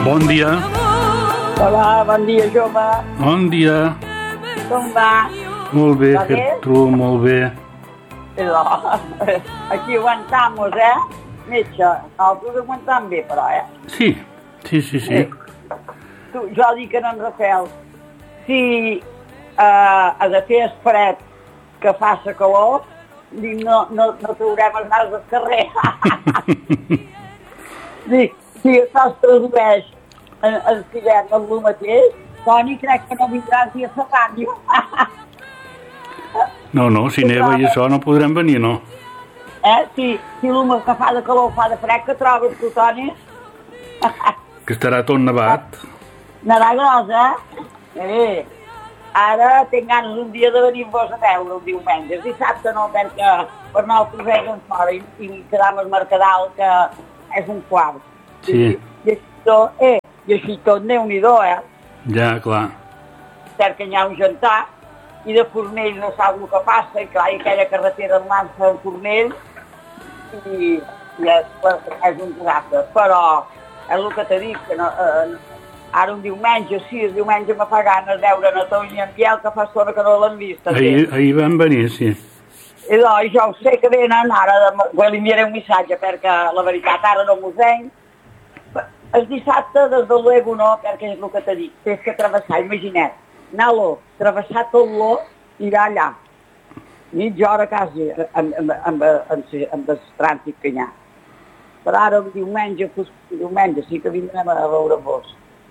Bon dia. Hola, bon dia, jove. Bon dia. Com va? Molt bé, Va bé? Gertru, molt bé. Aquí aguantamos, metge? Nosaltres aguantam bé, però, Sí. Jo dic a en Rafael, si ha de fer fred que faça calor, dic, no traurem els nas del carrer. Dic, si això es tradueix en hivern amb el mateix, Toni, crec que no vindràs ni a la ràdio. No, si neva i això no podrem venir, no? Si l'home que fa de calor fa de fred, que trobes tu, Toni? Que estarà tot nevat. Nedar gros, Ara tinc ganes un dia de venir-vos a veure el diumenge. Dissabte no, perquè per nosaltres és un fora i quedam al Mercadal, que és un quart. Sí. I així tot, Déu-n'hi-do, Ja, clar. Perquè hi ha un jantar, i de Fornell no sap el que passa, i clar, i aquella carretera en lança en Fornell, i és un desastre. Però és el que t'he dit, que no, ara un diumenge, sí, el diumenge me fa ganes veure a Toni i en Biel, que fa estona que no l'han vist. Ahir van venir, sí. I doncs, jo sé que venen ara, li enviaré un missatge, perquè la veritat ara no m'ho sent. El dissabte, des de luego no, perquè és el que t'he dit, tens que travessar, imagina't, anar-lo, travessar tot l'O i anar allà. Mitja hora quasi, amb el trànsit que hi ha. Però ara el diumenge sí que vindrem a veure-vos.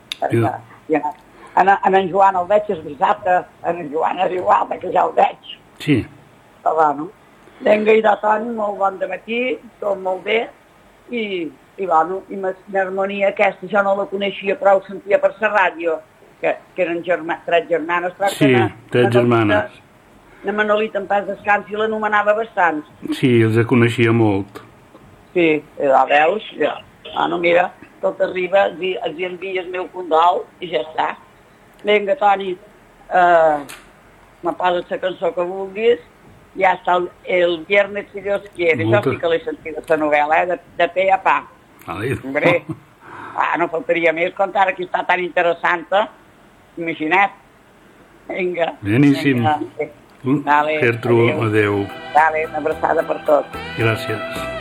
En Joan el veig el dissabte, en Joan és igual, que ja el veig. Sí. Però bueno, vinga, i de Toni, molt bon de matí, tot molt bé, i l'harmonia aquesta, jo no la coneixia, però ho sentia per la ràdio, que eren tres germanes. Sí, tres germanes. La Manolita en pas descansi l'anomenava bastant. Sí, els coneixia molt. Sí, veus? Bueno, mira, tot arriba, els envia el meu condol i ja està. Vinga, Toni, me poses la cançó que vulguis, ja està el viernes, si Dios quiere. Jo sí que l'he sentit, la novel·la, de pe a pa. Hombre, no faltaria més contar que està tan interessant, imagina't. Vinga. Beníssim. Gertru, adeu. Vale, una abraçada per tot. Gràcies.